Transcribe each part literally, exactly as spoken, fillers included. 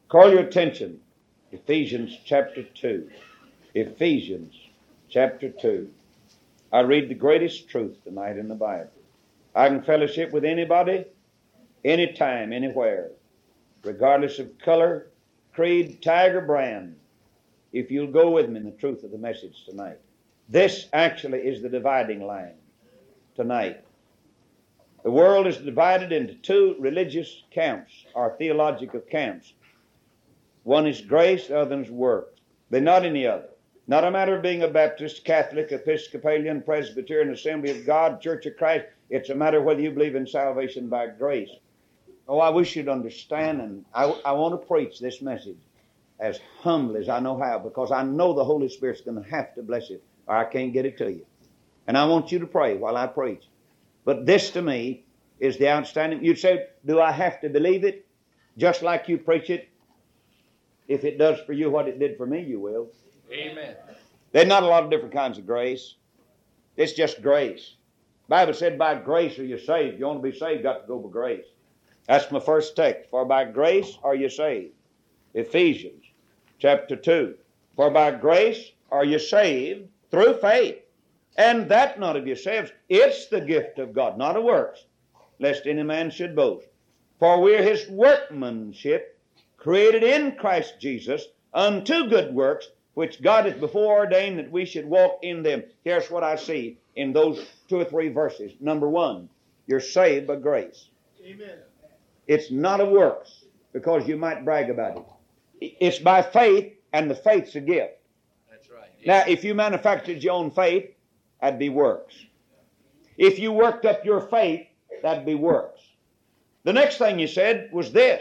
Call your attention. Ephesians chapter two. Ephesians chapter two. I read the greatest truth tonight in the Bible. I can fellowship with anybody, anytime, anywhere, regardless of color, creed, tag, or brand, if you'll go with me in the truth of the message tonight. This actually is the dividing line tonight. The world is divided into two religious camps, or theological camps. One is grace, the other is works. They're not any other. Not a matter of being a Baptist, Catholic, Episcopalian, Presbyterian, Assembly of God, Church of Christ. It's a matter of whether you believe in salvation by grace. Oh, I wish you'd understand, and I, I want to preach this message as humbly as I know how, because I know the Holy Spirit's going to have to bless it, or I can't get it to you. And I want you to pray while I preach. But this to me is the outstanding. You'd say, do I have to believe it just like you preach it? If it does for you what it did for me, you will. Amen. There's not a lot of different kinds of grace. It's just grace. The Bible said by grace are you saved. If you want to be saved, you've got to go by grace. That's my first text. For by grace are you saved. Ephesians chapter two. For by grace are you saved through faith. And that not of yourselves. It's the gift of God, not of works, lest any man should boast. For we're his workmanship, created in Christ Jesus, unto good works, which God hath before ordained that we should walk in them. Here's what I see in those two or three verses. Number one, you're saved by grace. Amen. It's not of works, because you might brag about it. It's by faith, and the faith's a gift. That's right. Now, if you manufactured your own faith, that'd be works. If you worked up your faith, that'd be works. The next thing you said was this.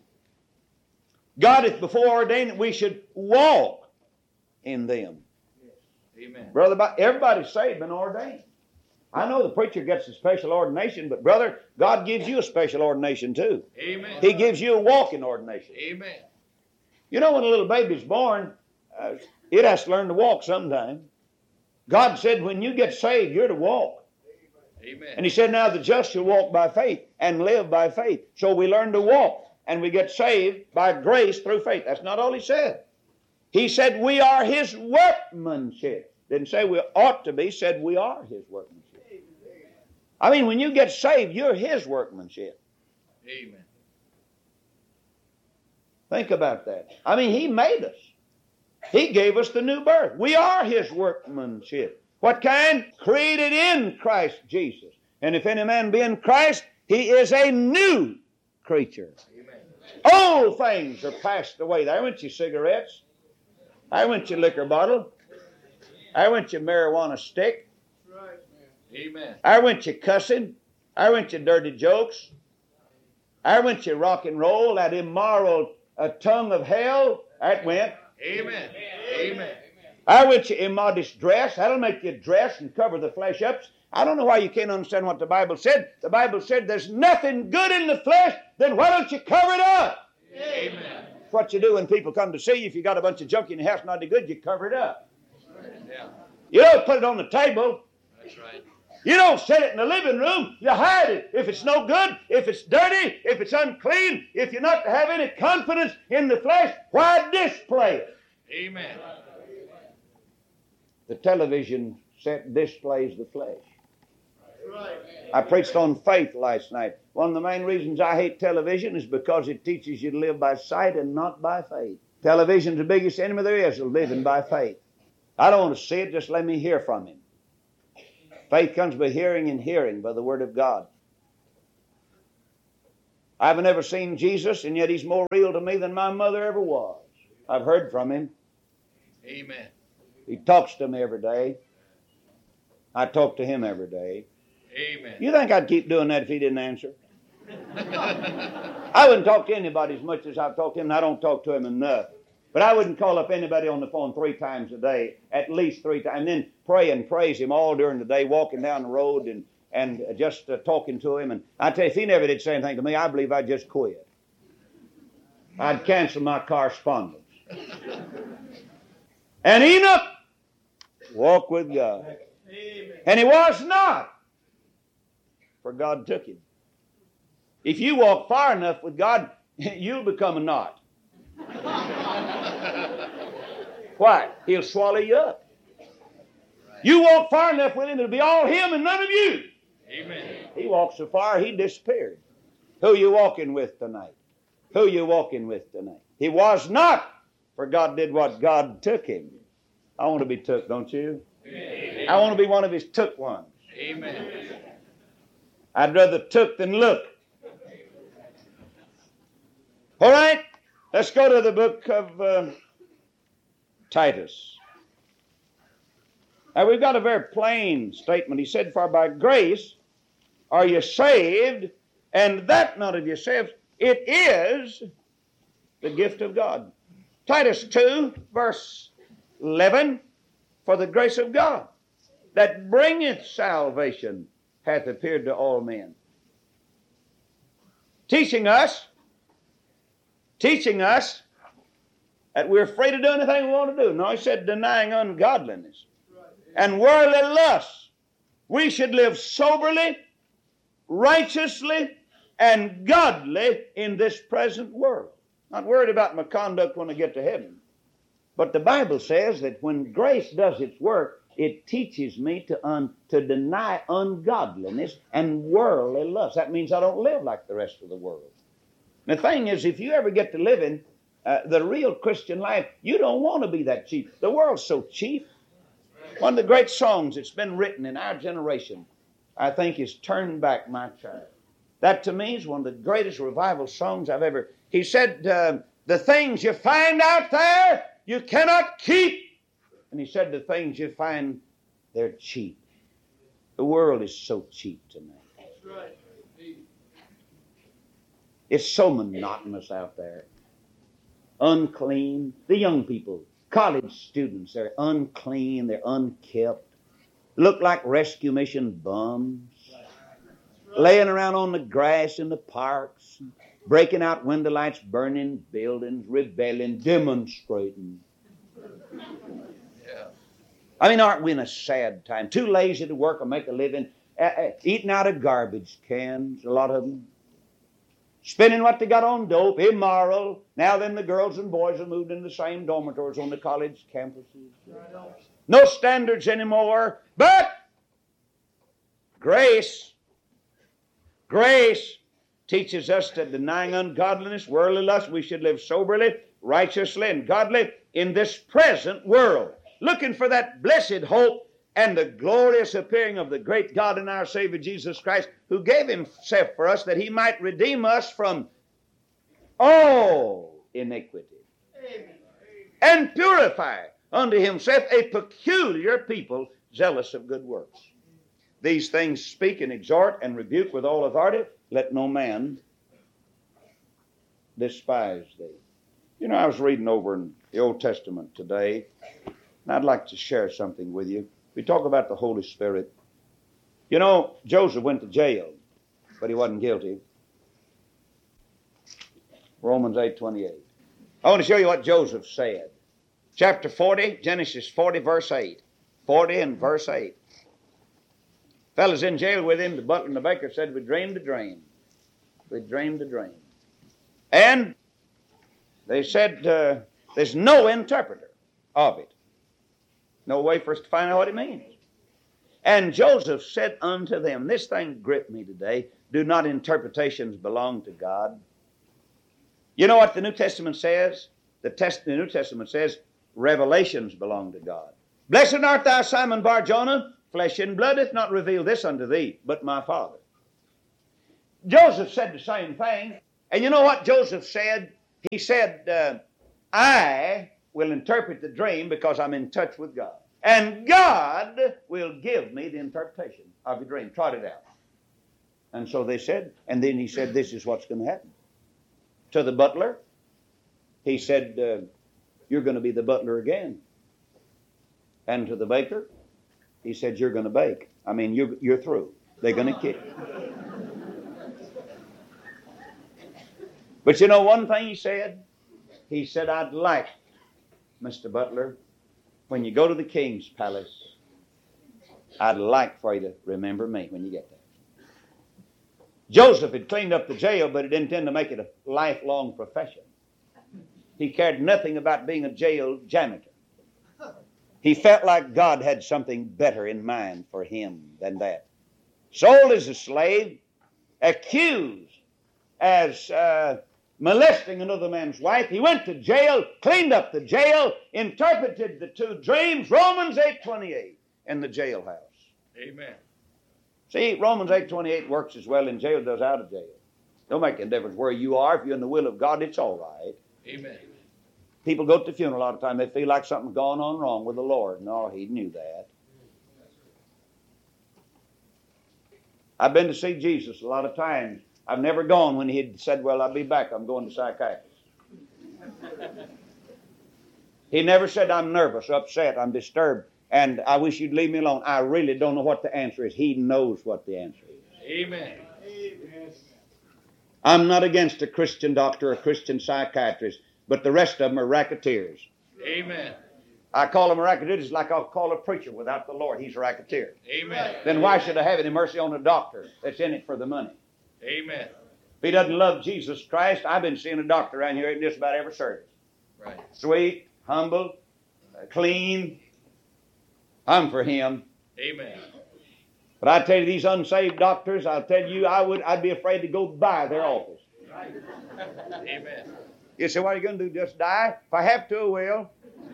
God hath before ordained that we should walk in them. Amen. Brother, everybody's saved and ordained. I know the preacher gets a special ordination, but brother, God gives you a special ordination too. Amen. He gives you a walking ordination. Amen. You know, when a little baby's born, uh, it has to learn to walk sometime. God said when you get saved, you're to walk. Amen. And he said, now the just shall walk by faith and live by faith. So we learn to walk and we get saved by grace through faith. That's not all he said. He said we are his workmanship. Didn't say we ought to be, said we are his workmanship. I mean, when you get saved, you're his workmanship. Amen. Think about that. I mean, he made us. He gave us the new birth. We are his workmanship. What kind? Created in Christ Jesus. And if any man be in Christ, he is a new creature. Amen. Old things are passed away. There went your cigarettes. There went your liquor bottle. There went your marijuana stick. Right. Amen. There went your cussing. There went your dirty jokes. There went your rock and roll, that immoral uh, tongue of hell. That went. Amen. Amen. I went your immodest dress. That'll make you dress and cover the flesh up. I don't know why you can't understand what the Bible said. The Bible said there's nothing good in the flesh, then why don't you cover it up? Amen. That's what you do when people come to see you. If you got a bunch of junk in your house not any good, you cover it up. Yeah. You don't put it on the table. That's right. You don't set it in the living room. You hide it. If it's no good, if it's dirty, if it's unclean, if you're not to have any confidence in the flesh, why display it? Amen. The television set displays the flesh. Right. I preached on faith last night. One of the main reasons I hate television is because it teaches you to live by sight and not by faith. Television's the biggest enemy there is of living by faith. I don't want to see it, just let me hear from him. Faith comes by hearing, and hearing by the Word of God. I've never seen Jesus, and yet he's more real to me than my mother ever was. I've heard from him. Amen. He talks to me every day. I talk to him every day. Amen. You think I'd keep doing that if he didn't answer? I wouldn't talk to anybody as much as I've talked to him, and I don't talk to him enough. But I wouldn't call up anybody on the phone three times a day, at least three times, and then pray and praise him all during the day, walking down the road and, and just uh, talking to him. And I tell you, if he never did say anything to me, I believe I'd just quit. I'd cancel my correspondence. And Enoch walked with God. Amen. And he was not, for God took him. If you walk far enough with God, you'll become a knot. Why? He'll swallow you up. You walk far enough with him, it'll be all him and none of you. Amen. He walked so far, he disappeared. Who you walking with tonight? Who you walking with tonight? He was not, for God did what? God took him. I want to be took, don't you? Amen. I want to be one of his took ones. Amen. I'd rather took than look. All right, let's go to the book of uh, Titus. Now we've got a very plain statement. He said, for by grace are you saved, and that not of yourselves, it is the gift of God. Titus two, verse eleven, for the grace of God that bringeth salvation hath appeared to all men. Teaching us, teaching us that we're afraid to do anything we want to do. No, he said denying ungodliness and worldly lusts. We should live soberly, righteously, and godly in this present world. Not worried about my conduct when I get to heaven. But the Bible says that when grace does its work, it teaches me to, un, to deny ungodliness and worldly lust. That means I don't live like the rest of the world. And the thing is, if you ever get to living uh, the real Christian life, you don't want to be that cheap. The world's so cheap. One of the great songs that's been written in our generation, I think, is Turn Back My Child. That to me is one of the greatest revival songs I've ever. He said, uh, the things you find out there, you cannot keep. And he said, the things you find, they're cheap. The world is so cheap tonight. That's right. It's so monotonous out there. Unclean. The young people, college students, they're unclean, they're unkept. Look like rescue mission bums. Laying around on the grass in the parks, breaking out window lights, burning buildings, rebelling, demonstrating. Yeah. I mean, aren't we in a sad time? Too lazy to work or make a living, uh, uh, eating out of garbage cans, a lot of them. Spending what they got on dope, immoral. Now then the girls and boys are moved in the same dormitories on the college campuses. No standards anymore. But grace, grace teaches us that denying ungodliness, worldly lust, we should live soberly, righteously, and godly in this present world, looking for that blessed hope and the glorious appearing of the great God and our Savior Jesus Christ, who gave himself for us that he might redeem us from all iniquity. Amen. And purify unto himself a peculiar people zealous of good works. These things speak and exhort and rebuke with all authority. Let no man despise thee. You know, I was reading over in the Old Testament today, and I'd like to share something with you. We talk about the Holy Spirit. You know, Joseph went to jail, but he wasn't guilty. Romans eight twenty-eight. I want to show you what Joseph said. Chapter forty, Genesis forty, verse eight. forty and verse eight. Fellas in jail with him, the butler and the baker said, we dreamed a dream. We dreamed a dream. And they said, uh, there's no interpreter of it. No way for us to find out what it means. And Joseph said unto them, this thing gripped me today, do not interpretations belong to God? You know what the New Testament says? The, test, the New Testament says, revelations belong to God. Blessed art thou, Simon Bar-Jonah, flesh and blood hath not revealed this unto thee, but my Father. Joseph said the same thing. And you know what Joseph said? He said, uh, I will interpret the dream because I'm in touch with God. And God will give me the interpretation of your dream. Trot it out. And so they said, and then he said, this is what's going to happen. To the butler, he said, uh, you're going to be the butler again. And to the baker, he said, you're going to bake. I mean, you're, you're through. They're going to kick. But you know one thing he said? He said, I'd like, Mister Butler, when you go to the king's palace, I'd like for you to remember me when you get there. Joseph had cleaned up the jail, but he didn't intend to make it a lifelong profession. He cared nothing about being a jail janitor. He felt like God had something better in mind for him than that. Sold as a slave, accused as uh, molesting another man's wife. He went to jail, cleaned up the jail, interpreted the two dreams, Romans eight twenty-eight, in the jailhouse. Amen. See, Romans eight twenty-eight works as well in jail as does out of jail. Don't make any difference where you are. If you're in the will of God, it's all right. Amen. People go to the funeral a lot of time. They feel like something's gone on wrong with the Lord. No, He knew that. I've been to see Jesus a lot of times. I've never gone when He'd said, well, I'll be back. I'm going to psychiatrist. He never said, I'm nervous, upset, I'm disturbed, and I wish you'd leave me alone. I really don't know what the answer is. He knows what the answer is. Amen. I'm not against a Christian doctor or a Christian psychiatrist, but the rest of them are racketeers. Amen. I call him a racketeer just like I'll call a preacher without the Lord. He's a racketeer. Amen. Then why should I have any mercy on a doctor that's in it for the money? Amen. If he doesn't love Jesus Christ, I've been seeing a doctor around here in just about every service. Right. Sweet, humble, uh, clean. I'm for him. Amen. But I tell you, these unsaved doctors, I'll tell you, I would, I'd be afraid to go by their office. Amen. You say, what are you going to do? Just die? If I have to, I will.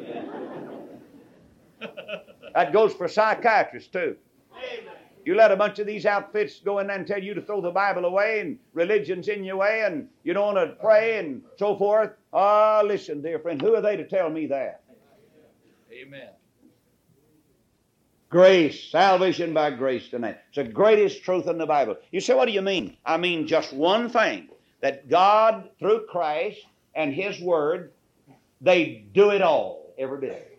That goes for psychiatrists too. You let a bunch of these outfits go in there and tell you to throw the Bible away and religion's in your way and you don't want to pray and so forth. Ah, listen, dear friend, who are they to tell me that? Amen. Grace, salvation by grace tonight. It's the greatest truth in the Bible. You say, what do you mean? I mean just one thing, that God, through Christ and His Word, they do it all, every bit of it.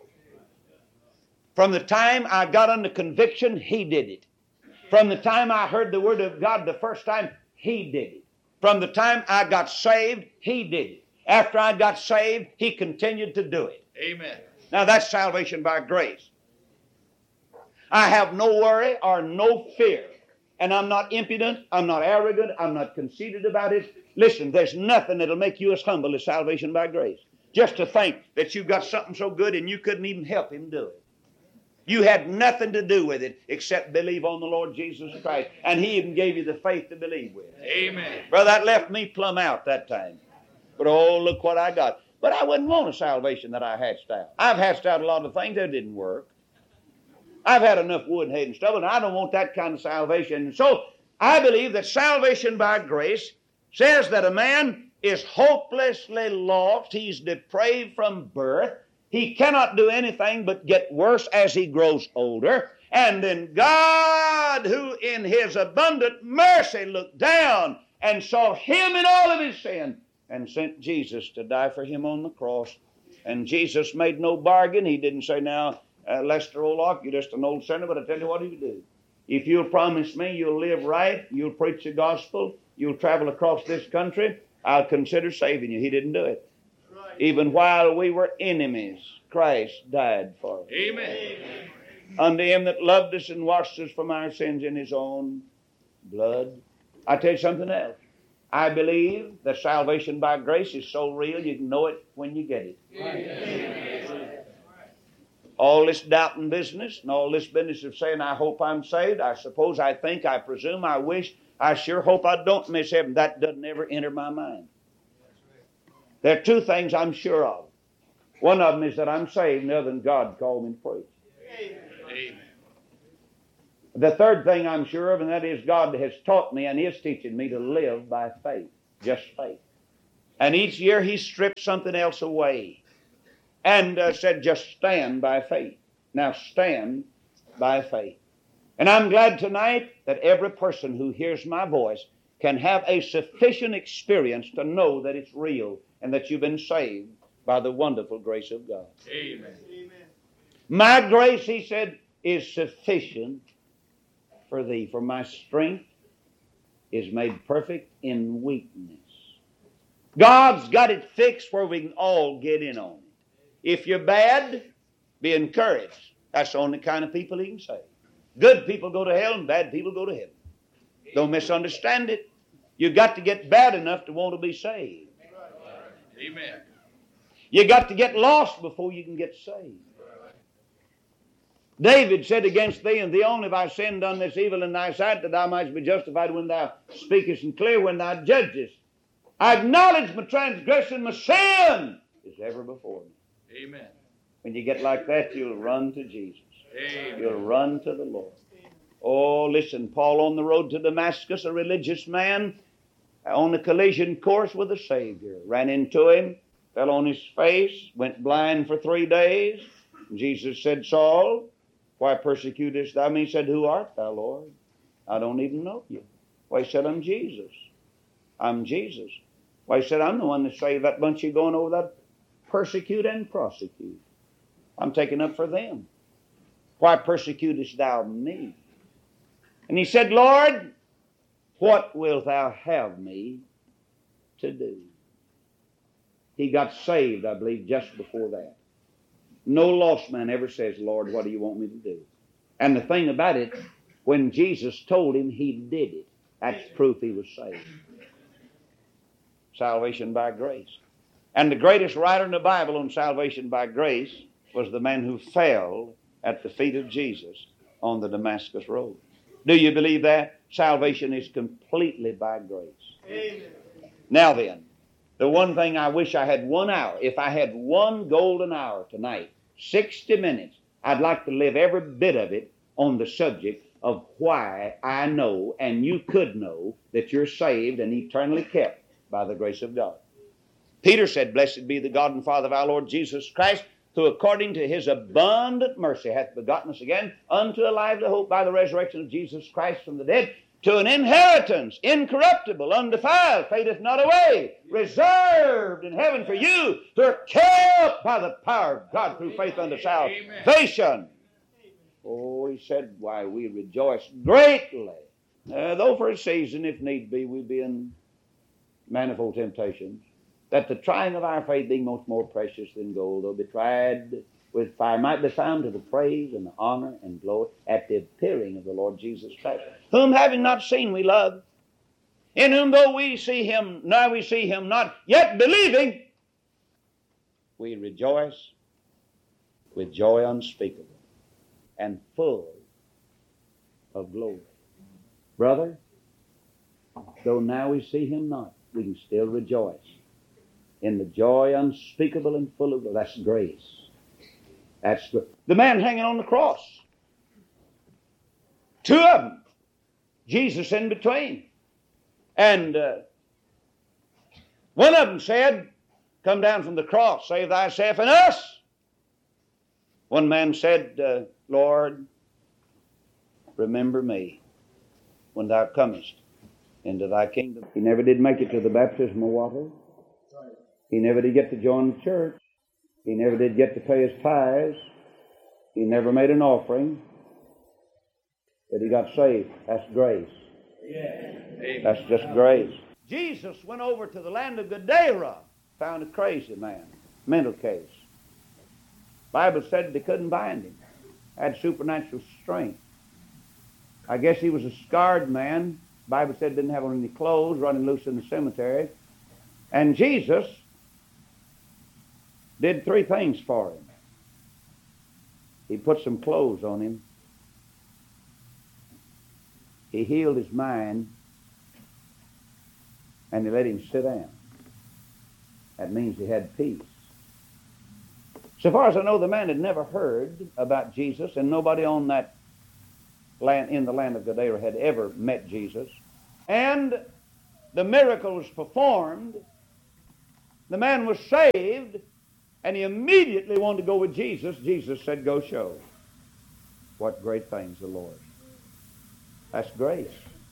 From the time I got under conviction, He did it. From the time I heard the Word of God the first time, He did it. From the time I got saved, He did it. After I got saved, He continued to do it. Amen. Now that's salvation by grace. I have no worry or no fear. And I'm not impudent, I'm not arrogant, I'm not conceited about it. Listen, there's nothing that'll make you as humble as salvation by grace. Just to think that you've got something so good and you couldn't even help Him do it. You had nothing to do with it except believe on the Lord Jesus Christ. And He even gave you the faith to believe with. Amen. Brother, that left me plumb out that time. But oh, look what I got. But I wouldn't want a salvation that I hatched out. I've hatched out a lot of things that didn't work. I've had enough wood, hay, and stubble, and I don't want that kind of salvation. And so I believe that salvation by grace says that a man is hopelessly lost. He's depraved from birth. He cannot do anything but get worse as he grows older. And then God, who in His abundant mercy looked down and saw him in all of his sin and sent Jesus to die for him on the cross. And Jesus made no bargain. He didn't say, now, uh, Lester Olaf, you're just an old sinner, but I tell you what He would do. If you'll promise me you'll live right, you'll preach the gospel, you'll travel across this country, I'll consider saving you. He didn't do it. Right. Even while we were enemies, Christ died for us. Amen. Amen. Unto Him that loved us and washed us from our sins in His own blood. I tell you something else. I believe that salvation by grace is so real you can know it when you get it. Amen. All this doubting business and all this business of saying, I hope I'm saved, I suppose, I think, I presume, I wish, I sure hope I don't miss heaven. That doesn't ever enter my mind. There are two things I'm sure of. One of them is that I'm saved, and the other than God called me to preach. Amen. The third thing I'm sure of, and that is God has taught me and is teaching me to live by faith. Just faith. And each year He stripped something else away. And uh, said, just stand by faith. Now stand by faith. And I'm glad tonight that every person who hears my voice can have a sufficient experience to know that it's real and that you've been saved by the wonderful grace of God. Amen. My grace, He said, is sufficient for thee, for my strength is made perfect in weakness. God's got it fixed where we can all get in on it. If you're bad, be encouraged. That's the only kind of people He can save. Good people go to hell and bad people go to heaven. Don't misunderstand it. You've got to get bad enough to want to be saved. Amen. You got to get lost before you can get saved. David said against thee and thee only have I sinned, done this evil in thy sight, that thou mightst be justified when thou speakest, and clear when thou judgest. I acknowledge my transgression, my sin is ever before me. Amen. When you get like that, you'll run to Jesus. Amen. You'll run to the Lord. Oh, listen, Paul on the road to Damascus, a religious man, on a collision course with the Savior, ran into him, fell on his face, went blind for three days. Jesus said, Saul, why persecutest thou me? He said, who art thou, Lord? I don't even know you. Why, he said, I'm Jesus. I'm Jesus. Why, he said, I'm the one that saved that bunch you going over that persecute and prosecute. I'm taking up for them. Why persecutest thou me? And he said, Lord, what wilt thou have me to do? He got saved, I believe, just before that. No lost man ever says, Lord, what do you want me to do? And the thing about it, when Jesus told him, he did it. That's proof he was saved. Salvation by grace. And the greatest writer in the Bible on salvation by grace was the man who fell at the feet of Jesus on the Damascus road. Do you believe that? Salvation is completely by grace. Amen. Now then, the one thing I wish I had one hour, if I had one golden hour tonight, sixty minutes, I'd like to live every bit of it on the subject of why I know and you could know that you're saved and eternally kept by the grace of God. Peter said, Blessed be the God and Father of our Lord Jesus Christ, who according to his abundant mercy hath begotten us again unto a lively hope by the resurrection of Jesus Christ from the dead, to an inheritance incorruptible, undefiled, fadeth not away, reserved in heaven for you, who are kept by the power of God through faith unto salvation. Oh, he said, why, we rejoice greatly, uh, though for a season, if need be, we be in manifold temptations, that the trying of our faith, being much more precious than gold, though be tried with fire, might be found to the praise and the honor and glory at the appearing of the Lord Jesus Christ, whom having not seen we love, in whom though we see him, now we see him not, yet believing, we rejoice with joy unspeakable and full of glory. Brother, though now we see him not, we can still rejoice in the joy unspeakable and full of glory. That's grace. That's the, the man hanging on the cross. Two of them. Jesus in between. And uh, one of them said, come down from the cross, save thyself and us. One man said, uh, Lord, remember me when thou comest into thy kingdom. He never did make it to the baptismal water. He never did get to join the church. He never did get to pay his tithes. He never made an offering. But he got saved. That's grace. Yeah. That's just grace. Jesus went over to the land of Gadara, found a crazy man, mental case. Bible said they couldn't bind him. Had supernatural strength. I guess he was a scarred man. Bible said didn't have on any clothes, running loose in the cemetery. And Jesus did three things for him. He put some clothes on him. He healed his mind. And he let him sit down. That means he had peace. So far as I know, the man had never heard about Jesus, and nobody on that land, in the land of Gadara, had ever met Jesus. And the miracle was performed. The man was saved, and he immediately wanted to go with Jesus. Jesus said, go show what great things the Lord. That's grace.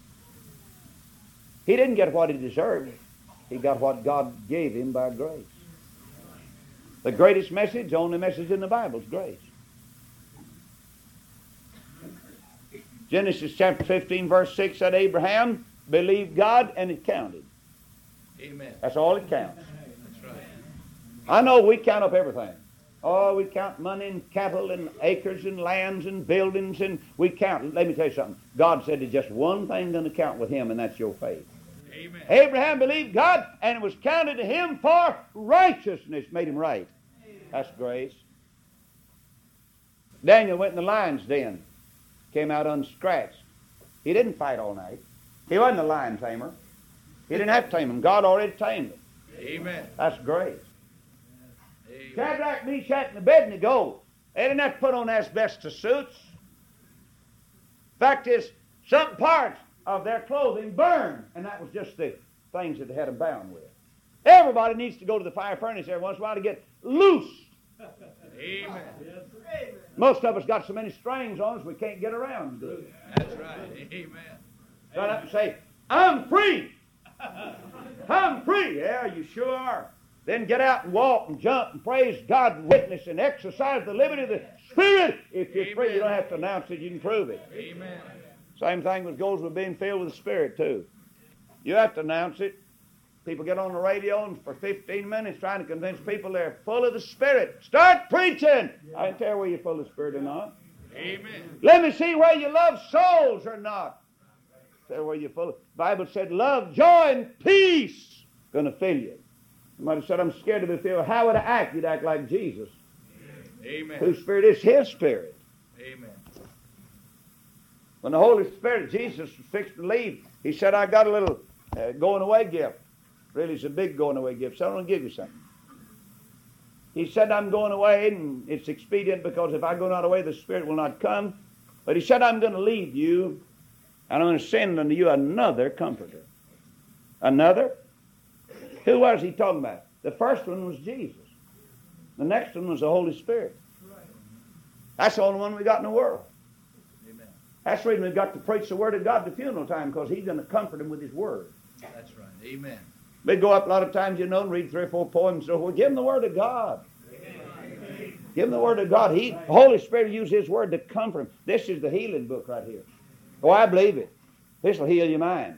He didn't get what he deserved. He got what God gave him by grace. The greatest message, the only message in the Bible is grace. Genesis chapter fifteen, verse six said, Abraham believed God and it counted. Amen. That's all it counts. That's right. I know we count up everything. Oh, we count money and cattle and acres and lands and buildings, and we count. Let me tell you something. God said there's just one thing going to count with him, and that's your faith. Amen. Abraham believed God, and it was counted to him for righteousness. Made him right. That's grace. Daniel went in the lion's den, came out unscratched. He didn't fight all night. He wasn't a lion tamer. He didn't have to tame him. God already tamed him. Amen. That's grace. Amen. Shadrach, Meshach, and Abednego, they didn't have to put on asbestos suits. Fact is, some parts of their clothing burned, and that was just the things that they had them bound with. Everybody needs to go to the fire furnace every once in a while to get loose. Amen. Most of us got so many strings on us we can't get around good. That's right. Amen. Run up and say, I'm free. I'm free. Yeah, you sure are. Then get out and walk and jump and praise God and witness and exercise the liberty of the Spirit. If you're free, you don't have to announce it. You can prove it. Amen. Same thing with goes with being filled with the Spirit, too. You have to announce it. People get on the radio and for fifteen minutes trying to convince people they're full of the Spirit. Start preaching. I can tell where you're full of the Spirit or not. Amen. Let me see where you love souls or not. Tell where you're full of. The Bible said love, joy, and peace going to fill you. Somebody said, I'm scared to be filled. How would I act? You'd act like Jesus. Amen. Whose Spirit is His Spirit. Amen. When the Holy Spirit, Jesus was fixed to leave, He said, I got a little uh, going away gift. Really, it's a big going away gift, so I'm going to give you something. He said, I'm going away, and it's expedient because if I go not away, the Spirit will not come. But He said, I'm going to leave you, and I'm going to send unto you another Comforter. Another? Who was He talking about? The first one was Jesus. The next one was the Holy Spirit. That's the only one we got in the world. Amen. That's the reason we've got to preach the Word of God at the funeral time, because He's going to comfort them with His Word. That's right. Amen. We'd go up a lot of times, you know, and read three or four poems and so forth. Give them the Word of God. Amen. Give them the Word of God. He, the Holy Spirit will use His Word to comfort them. This is the healing book right here. Oh, I believe it. This will heal your mind.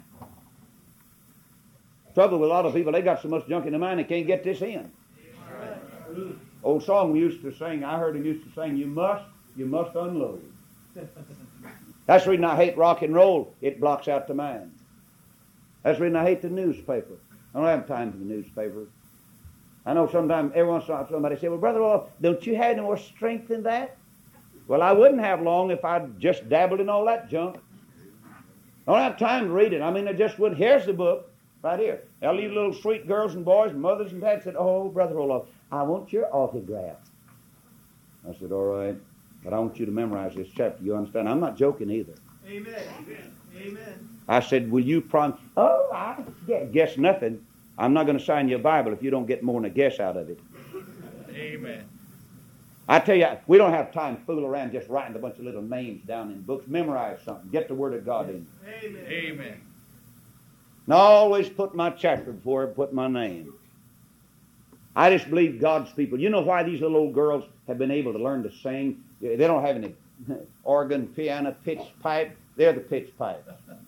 Trouble with a lot of people, they got so much junk in their mind they can't get this in. Right. Old song we used to sing, I heard him used to sing, you must, you must unload. That's the reason I hate rock and roll. It blocks out the mind. That's the reason I hate the newspaper. I don't have time for the newspaper. I know sometimes, every once in a while, somebody say, well, Brother, well, don't you have any more strength than that? Well, I wouldn't have long if I'd just dabbled in all that junk. I don't have time to read it. I mean, I just wouldn't. Here's the book right here. All these little sweet girls and boys and mothers and dads said, oh, Brother Roloff, I want your autograph. I said, all right, but I want you to memorize this chapter. You understand? I'm not joking either. Amen. Amen. I said, will you promise? Oh, I guess nothing. I'm not going to sign you a Bible if you don't get more than a guess out of it. Amen. I tell you, we don't have time to fool around just writing a bunch of little names down in books. Memorize something. Get the Word of God in. Amen. Amen. And I always put my chapter before I put my name. I just believe God's people. You know why these little old girls have been able to learn to sing? They don't have any organ, piano, pitch pipe. They're the pitch pipe.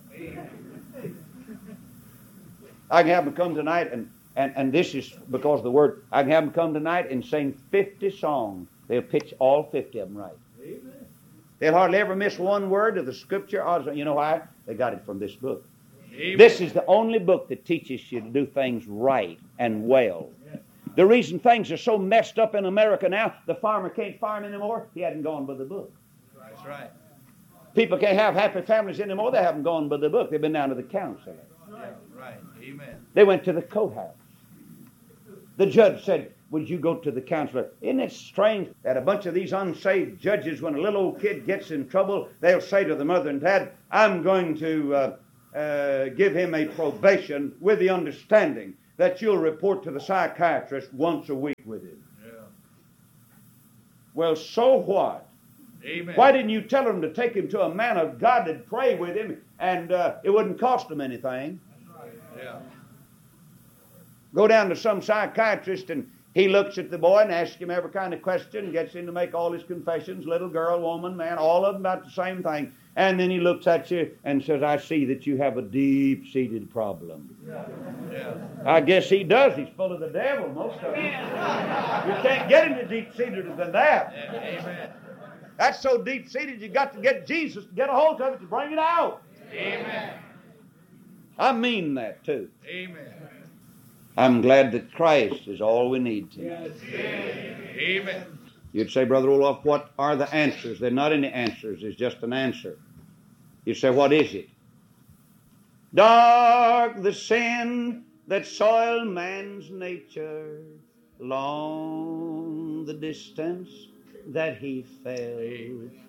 I can have them come tonight, and, and, and this is because of the Word. I can have them come tonight and sing fifty songs. They'll pitch all fifty of them right. Amen. They'll hardly ever miss one word of the Scripture. You know why? They got it from this book. Amen. This is the only book that teaches you to do things right and well. The reason things are so messed up in America now, the farmer can't farm anymore, he hadn't gone by the book. That's right. People can't have happy families anymore, they haven't gone by the book. They've been down to the council. Yeah, right. Amen. They went to the courthouse. The judge said, would you go to the counselor? Isn't it strange that a bunch of these unsaved judges, when a little old kid gets in trouble, they'll say to the mother and dad, I'm going to uh, uh, give him a probation with the understanding that you'll report to the psychiatrist once a week with him. Yeah. Well, so what? Amen. Why didn't you tell him to take him to a man of God and pray with him, and uh, it wouldn't cost him anything? Yeah. Go down to some psychiatrist, and he looks at the boy and asks him every kind of question, gets him to make all his confessions, little girl, woman, man, all of them about the same thing. And then he looks at you and says, I see that you have a deep-seated problem. Yeah. I guess he does. He's full of the devil, most of them. You can't get any deep-seated than that. Amen. That's so deep-seated, you got to get Jesus to get a hold of it to bring it out. Amen. I mean that, too. Amen. I'm glad that Christ is all we need to. Amen. You'd say, Brother Olaf, what are the answers? They're not any answers. It's just an answer. You'd say, what is it? Dark the sin that soiled man's nature, long the distance that he fell.